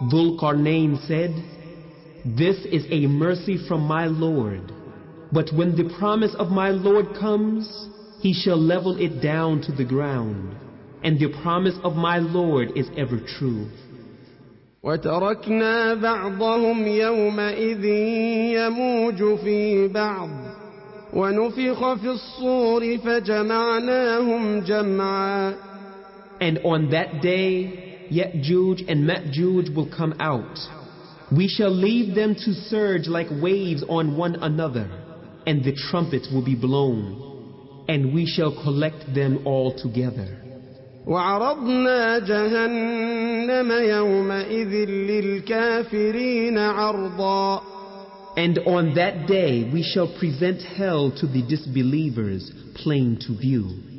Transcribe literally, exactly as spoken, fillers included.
Dhul Qarnayn said, "This is a mercy from my Lord, but when the promise of my Lord comes, He shall level it down to the ground, and the promise of my Lord is ever true." وتركنا بعضهم يومئذ يموج في بعض ونفخ في الصور فجمعناهم جمعا. And on that day, Ya'juj and Ma'juj will come out. We shall leave them to surge like waves on one another, and the trumpet will be blown, and we shall collect them all together. وعرضنا جهنم يومئذ للكافرين عرضا. And on that day we shall present hell to the disbelievers plain to view.